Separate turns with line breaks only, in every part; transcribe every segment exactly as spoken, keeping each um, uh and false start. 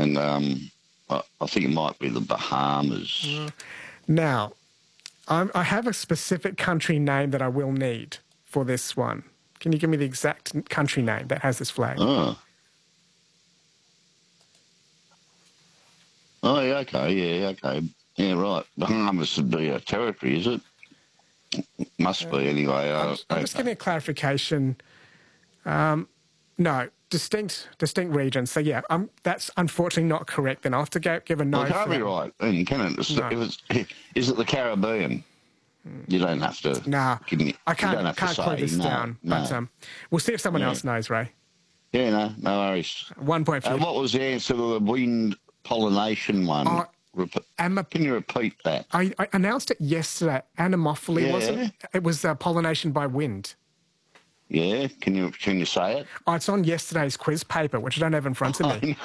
and um, I, I think it might be the Bahamas.
Mm. Now, I'm, I have a specific country name that I will need for this one. Can you give me the exact country name that has this flag?
Oh. Oh, yeah, okay, yeah, okay. Yeah, right. Bahamas would be a territory, is it? Must be, anyway. Uh,
I'm, I'm
okay.
just getting a clarification. Um, no, distinct distinct regions. So, yeah, um, that's unfortunately not correct. Then I'll have to go, give a no.
Well, it can't
for
be
that.
right, then, can it?
No.
If it's, is it the Caribbean? You don't have to...
Nah,
give me,
I can't,
you don't have
can't
to
clue
say,
this
no,
down.
no.
But um, we'll see if someone
Yeah.
else knows, Ray.
Yeah, no, no worries.
One point for
Uh,
you.
what was the answer to the wind pollination one?
Uh,
Rep-
Am-
Can you repeat that?
I, I announced it yesterday. Anemophily,
Yeah.
wasn't it? It was uh, pollination by wind.
Yeah, can you can you say it?
Oh, it's on yesterday's quiz paper, which I don't have in front of me.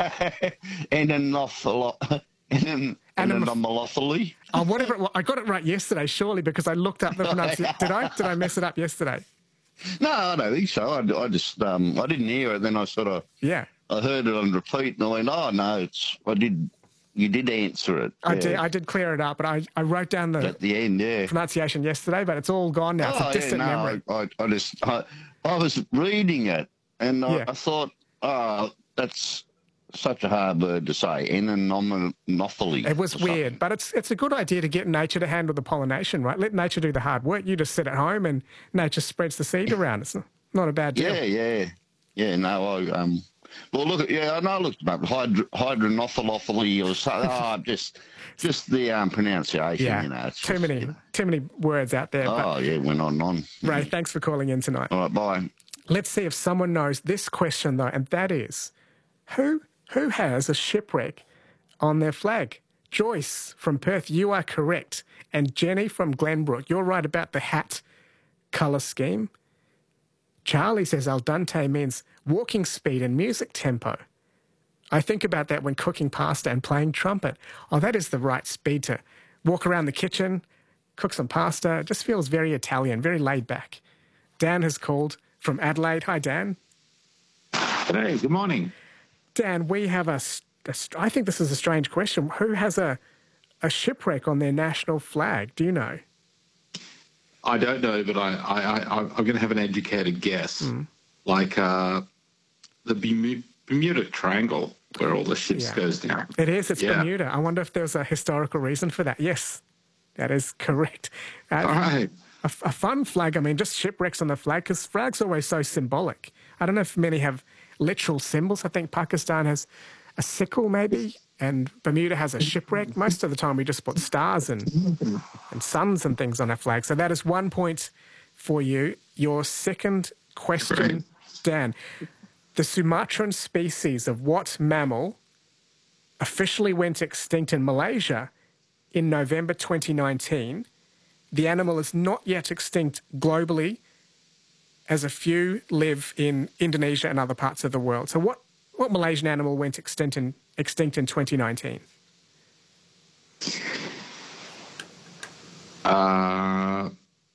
Anemophilo- Anem- Anemophily?
Oh, whatever it was. I got it right yesterday, surely, because I looked up the pronunciation. Did I? Did I mess it up yesterday?
No, I don't think so. I, I just um, I didn't hear it. Then I sort of
Yeah.
I heard it on repeat, and I went, "Oh no, it's I did." You did answer it.
I
yeah.
did. I did clear it up, but I, I wrote down the
At the end, yeah.
pronunciation yesterday, but it's all gone now. It's
Oh,
a distant
yeah, no,
memory.
I, I, I just I, I was reading it, and I,
Yeah.
I thought, oh, that's such a hard word to say. Anemophily.
It was weird, but it's it's a good idea to get nature to handle the pollination, right? Let nature do the hard work. You just sit at home and nature spreads the seed around. It's not, not a bad deal.
Yeah, yeah, yeah. No, I um. Well, look at yeah. I know. I looked up hydro, hydronophily or something. Oh, just just the um, pronunciation.
Yeah,
You know, it's
too
just,
many
you know.
too many words out there.
Oh
But
yeah, it went on and on.
Ray, thanks for calling in tonight.
All right, bye.
Let's see if someone knows this question though, and that is, who who has a shipwreck on their flag? Joyce from Perth, you are correct, and Jenny from Glenbrook, you're right about the hat colour scheme. Charlie says al dente means walking speed and music tempo. I think about that when cooking pasta and playing trumpet. Oh, that is the right speed to walk around the kitchen, cook some pasta. It just feels very Italian, very laid back. Dan has called from Adelaide. Hi, Dan.
Hey, good morning.
Dan, we have a, a... I think this is a strange question. Who has a, a shipwreck on their national flag? Do you know?
I don't know, but I, I, I, I'm going to have an educated guess. Mm. Like uh, the Bermuda Triangle, where all the ships
yeah.
goes down.
It is. It's
yeah.
Bermuda. I wonder if there's a historical reason for that. Yes, that is correct. Uh,
all right.
A, a fun flag. I mean, just shipwrecks on the flag, because flag's always so symbolic. I don't know if many have literal symbols. I think Pakistan has a sickle, maybe, and Bermuda has a shipwreck. Most of the time, we just put stars and and suns and things on our flag. So that is one point for you. Your second question,
Great.
Dan. The Sumatran species of what mammal officially went extinct in Malaysia in November twenty nineteen? The animal is not yet extinct globally, as a few live in Indonesia and other parts of the world. So what, what Malaysian animal went extinct in, extinct in twenty nineteen?
Uh,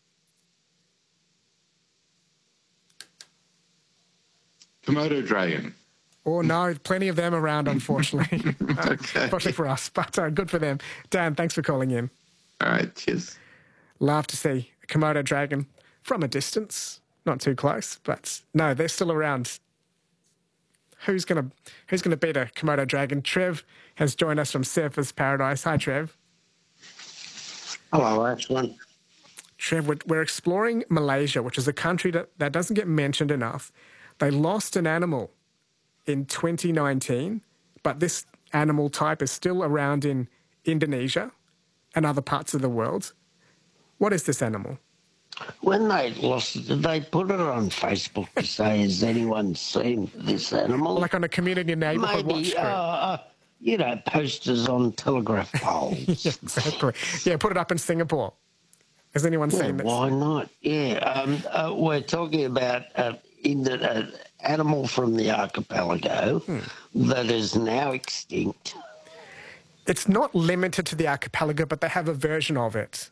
Komodo dragon.
Oh, no, plenty of them around, unfortunately. uh,
Okay.
Unfortunately for us, but uh, good for them. Dan, thanks for calling in.
All right, cheers.
Love to see a Komodo dragon from a distance. Not too close, but no, they're still around. Who's gonna Who's gonna beat a Komodo dragon? Trev has joined us from Surfers Paradise. Hi, Trev.
Hello, Ashwin.
Trev, we're, we're exploring Malaysia, which is a country that, that doesn't get mentioned enough. They lost an animal in twenty nineteen, but this animal type is still around in Indonesia and other parts of the world. What is this animal?
When they lost it, did they put it on Facebook to say, has anyone seen this animal?
Like on a community neighbourhood watch
Maybe,
group?
uh, uh, you know, posters on telegraph poles.
Yeah, exactly. Yeah, put it up in Singapore. Has anyone
Yeah,
seen this?
why not? Yeah, um, uh, we're talking about uh, in the, uh, animal from the archipelago hmm. that is now extinct.
It's not limited to the archipelago, but they have a version of it.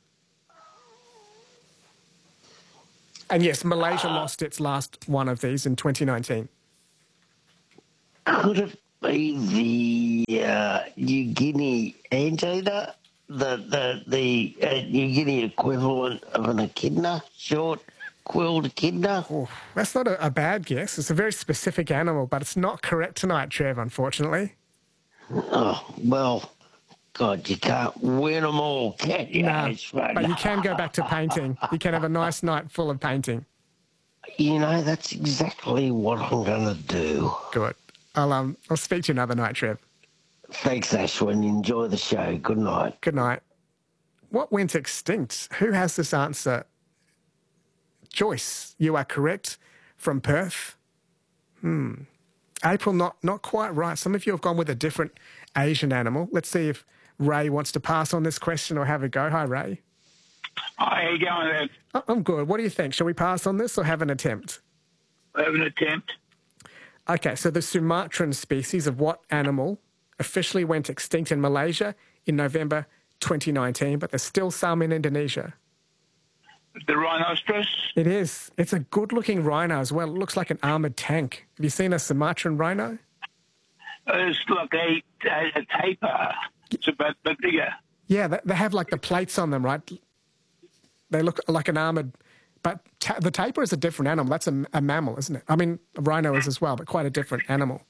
And yes, Malaysia uh, lost its last one of these in twenty nineteen.
Could it be the uh, New Guinea anteater, the the the uh, New Guinea equivalent of an echidna, short-quilled echidna.
Oh, that's not a, a bad guess. It's a very specific animal, but it's not correct tonight, Trev, unfortunately.
Oh, well, God, you can't win them all, can you?
No, but you can go back to painting. You can have a nice night full of painting.
You know, that's exactly what I'm going to do.
Good. I'll, um, I'll speak to you another night, Trev.
Thanks, Ashwin. Enjoy the show. Good night.
Good night. What went extinct? Who has this answer? Joyce, you are correct, from Perth. Hmm. April, not not quite right. Some of you have gone with a different Asian animal. Let's see if Ray wants to pass on this question or have a go. Hi, Ray.
Hi, how you going there?
Oh, I'm good. What do you think? Shall we pass on this or have an attempt?
Have an attempt.
Okay, so the Sumatran species of what animal officially went extinct in Malaysia in November twenty nineteen, but there's still some in Indonesia?
The rhinoceros?
It is. It's a good-looking rhino as well. It looks like an armoured tank. Have you seen a Sumatran rhino?
It's like a, a, a taper. It's about bit bigger.
Yeah, they, they have like the plates on them, right? They look like an armoured... But ta- the tapir is a different animal. That's a, a mammal, isn't it? I mean, a rhino is as well, but quite a different animal.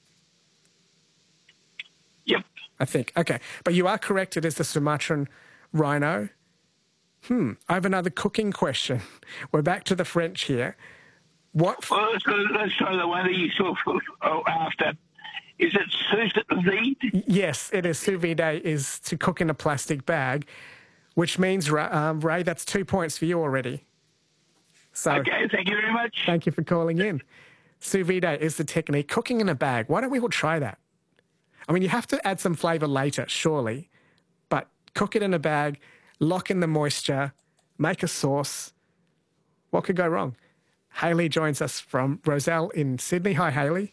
Yep.
I think. Okay. But you are correct. It is the Sumatran rhino. Hmm. I have another cooking question. We're back to the French here. What...
Well, let's, let's try the one that you saw for, oh, after. Is it sous vide?
Yes, it is. Sous vide is to cook in a plastic bag, which means, um, Ray, that's two points for you already. So,
okay, thank you very much.
Thank you for calling in. Sous vide is the technique. Cooking in a bag. Why don't we all try that? I mean, you have to add some flavour later, surely, but cook it in a bag, lock in the moisture, make a sauce. What could go wrong? Hayley joins us from Roselle in Sydney. Hi, Hayley.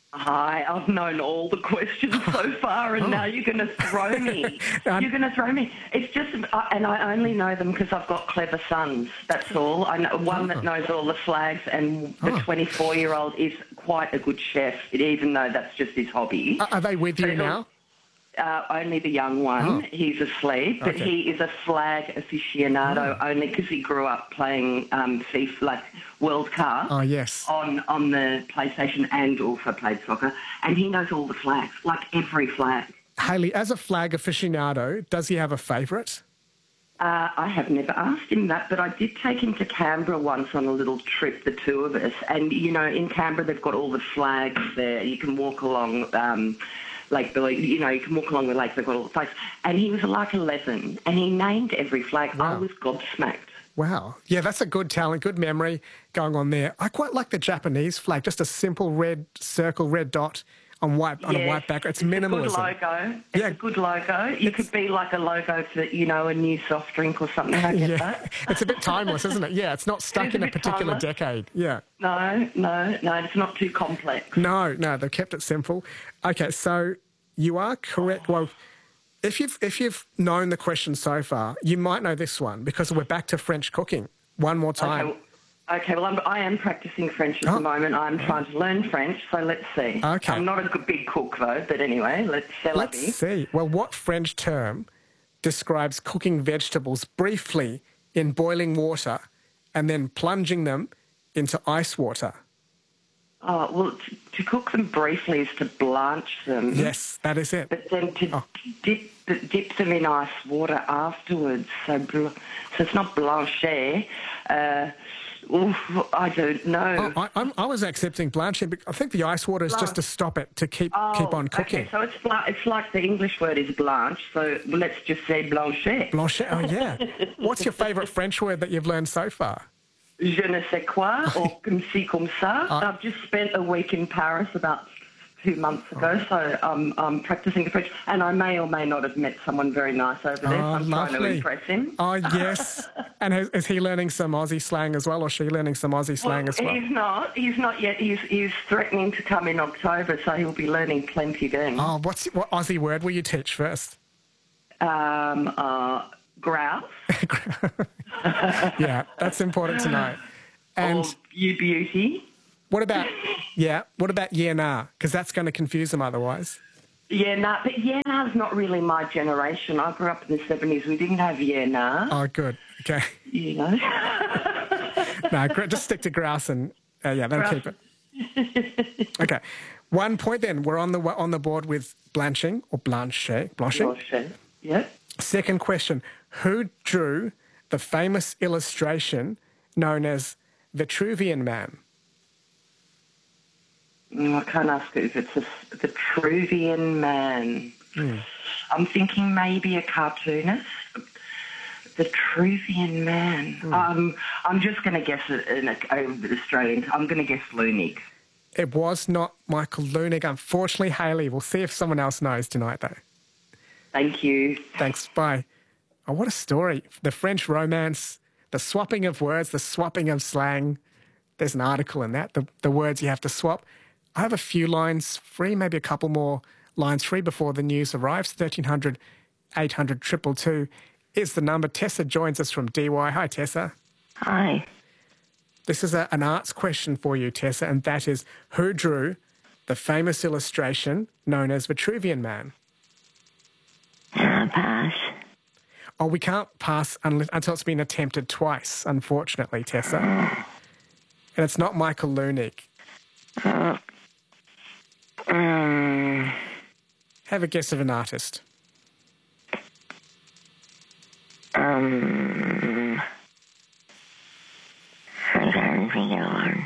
Hi, I've known all the questions so far, and oh. now you're going to throw me. um, you're going to throw me. It's just, and I only know them because I've got clever sons. That's all. I know one oh. that knows all the flags, and the twenty-four-year-old is quite a good chef, even though that's just his hobby.
Are they with
so
you now?
Uh, only the young one. Oh. He's asleep, but
okay.
he is a flag aficionado oh. only because he grew up playing um, FIFA, like World Cup.
Oh, yes.
On, on the PlayStation, and also played soccer. And he knows all the flags, like every flag.
Hayley, as a flag aficionado, does he have a favourite?
Uh, I have never asked him that, but I did take him to Canberra once on a little trip, the two of us. And, you know, in Canberra they've got all the flags there. You can walk along... Um, Lake Billy, you know, you can walk along the lake, they've got all the flags. And he was like eleven, and he named every flag. Wow. I was gobsmacked.
Wow. Yeah, that's a good talent, good memory going on there. I quite like the Japanese flag, just a simple red circle, red dot on white on
yes,
a white background. It's,
it's
minimalism.
It's a good logo. It's yeah. a good logo. You it's, could be like a logo for, you know, a new soft drink or something. I get
yeah.
that.
It's a bit timeless, isn't it? Yeah, it's not stuck
it
in a,
a
particular
timeless.
decade. Yeah.
No, no, no, it's not too complex.
No, no, they've kept it simple. Okay, so you are correct. Well, if you've if you've known the question so far, you might know this one because we're back to French cooking. One more time.
Okay. Okay, well, I'm, I am practicing French at oh. the moment. I'm trying to learn French, so let's see.
Okay.
I'm not a good, big cook, though, but anyway, let's see.
Let's see. Well, what French term describes cooking vegetables briefly in boiling water and then plunging them into ice water?
Oh, well, to, to cook them briefly is to blanch them.
Yes, that is it.
But then to
oh.
dip dip them in ice water afterwards. So, so it's not blancher. Uh, Oof, I don't know.
Oh, I, I'm, I was accepting blanching, but I think the ice water is
Blanch.
just to stop it, to keep
oh,
keep on cooking.
Okay, so it's bla- it's like the English word is blanche, so let's just say blancher.
Blancher, oh yeah. What's your favourite French word that you've learned so far?
Je ne sais quoi, or comme ci, comme ça.
Uh,
I've just spent a week in Paris about two months ago, oh. so um, I'm practising the French, and I may or may not have met someone very nice over there,
oh,
so I'm
lovely.
trying to impress him.
Oh, yes. And is, is he learning some Aussie slang as well, or is she learning some Aussie slang
well,
as well?
He's not. He's not yet. He's, he's threatening to come in October, so he'll be learning plenty then.
Oh, what's, what Aussie word will you teach first?
Um, uh, grouse.
Yeah, that's important to know. And
or you beauty.
What about, yeah, what about yeah, nah? Because that's going to confuse them otherwise.
Yeah, nah, but yeah, nah's not really my generation. I grew up in the seventies. We didn't have yeah, nah.
Oh, good. Okay.
You know.
No, gr- just stick to grouse and, uh, yeah, that'll keep it. Okay. One point then. We're on the on the board with blanching or blanching. Blanching.
Yep.
Second question. Who drew the famous illustration known as Vitruvian Man?
Mm, I can't ask if it's a Vitruvian Man.
Mm.
I'm thinking maybe a cartoonist. Vitruvian Man. Mm. Um, I'm just going to guess it in a, a, Australian. I'm going to guess Lunig.
It was not Michael Lunig. Unfortunately, Hayley. We'll see if someone else knows tonight, though.
Thank you.
Thanks. Bye. Oh, what a story. The French romance, the swapping of words, the swapping of slang. There's an article in that, the, the words you have to swap. I have a few lines free, maybe a couple more lines free before the news arrives. thirteen hundred, eight hundred, two two two is the number. Tessa joins us from D Y. Hi, Tessa.
Hi.
This is a, an arts question for you, Tessa, and that is, who drew the famous illustration known as Vitruvian Man?
Uh, pass.
Oh, we can't pass unless, until it's been attempted twice, unfortunately, Tessa. And it's not Michael Lunig.
Uh, um,
Have a guess of an artist.
Um, I can't think of one.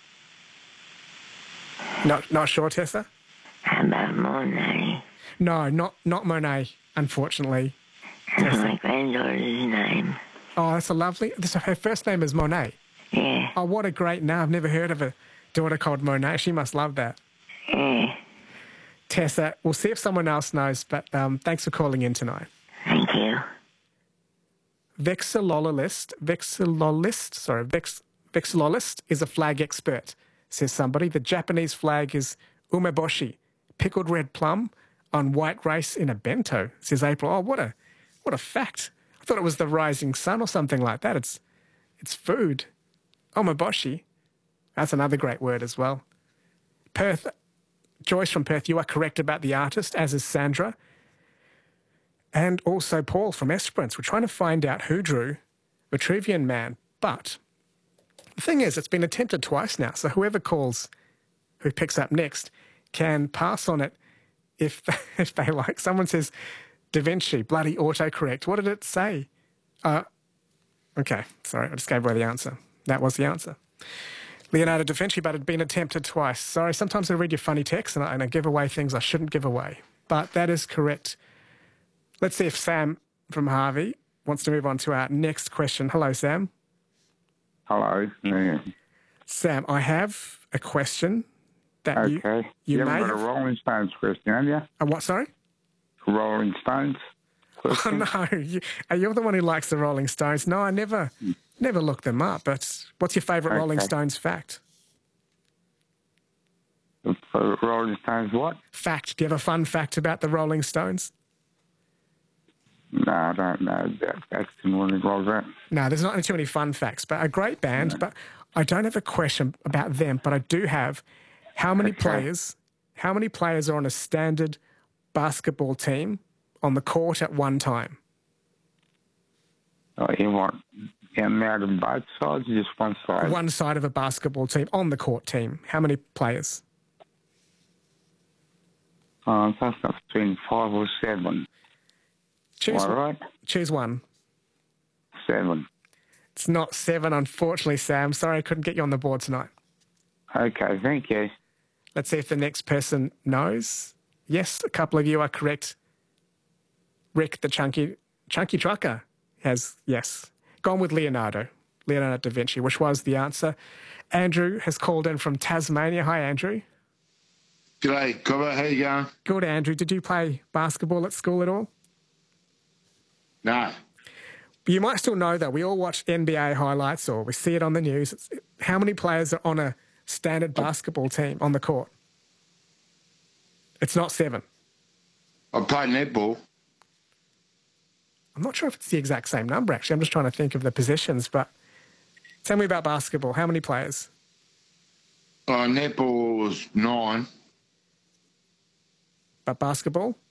Not, not sure, Tessa?
How about Monet?
No, not not Monet, unfortunately.
That's my granddaughter's name.
Oh, that's a lovely... This, her first name is Monet.
Yeah.
Oh, what a great name. I've never heard of a daughter called Monet. She must love that.
Yeah.
Tessa, we'll see if someone else knows, but um, thanks for calling in tonight.
Thank you.
Vexillologist, vexillologist, sorry, vex, vexillologist is a flag expert, says somebody. The Japanese flag is umeboshi, pickled red plum on white rice in a bento, says April. Oh, what a what a fact. I thought it was the rising sun or something like that. It's it's food. Umeboshi. That's another great word as well. Perth, Joyce from Perth, you are correct about the artist, as is Sandra. And also Paul from Esperance. We're trying to find out who drew Vitruvian Man. But the thing is, it's been attempted twice now. So whoever calls, who picks up next, can pass on it if they, if they like. Someone says, Da Vinci, bloody autocorrect. What did it say? Uh, okay, sorry, I just gave away the answer. That was the answer. Leonardo da Vinci, but it had been attempted twice. Sorry, sometimes I read your funny texts and I, and I give away things I shouldn't give away. But that is correct. Let's see if Sam from Harvey wants to move on to our next question. Hello, Sam.
Hello. Yeah.
Sam, I have a question that
okay.
you, you,
you
may
haven't got
have...
a Rolling Stones question, have you?
A what, sorry?
Rolling Stones question?
Oh, no. You, you're the one who likes the Rolling Stones. No, I never, hmm. never looked them up. But what's your favourite okay. Rolling Stones fact?
For Rolling Stones what?
Fact. Do you have a fun fact about the Rolling Stones?
No, I don't know that facts and what involves that.
No, there's not too many fun facts, but a great band. No. But I don't have a question about them, but I do have how many okay. players, how many players are on a standard basketball team on the court at one time?
Oh, you want them out of both sides or just one side?
One side of a basketball team, on the court team. How many players?
Oh, I think that's between five or seven.
Choose,
All right.
Choose one.
Seven.
It's not seven, unfortunately, Sam. Sorry I couldn't get you on the board tonight.
Okay, thank you.
Let's see if the next person knows. Yes, a couple of you are correct. Rick, the chunky chunky trucker, has, yes, gone with Leonardo, Leonardo da Vinci, which was the answer. Andrew has called in from Tasmania. Hi, Andrew.
G'day, Cobber. How you going?
Good, Andrew. Did you play basketball at school at all?
No.
You might still know that we all watch N B A highlights or we see it on the news. It's, how many players are on a standard basketball team on the court? It's not seven.
I played netball.
I'm not sure if it's the exact same number, actually. I'm just trying to think of the positions, but tell me about basketball. How many players?
Uh, netball was nine.
But basketball?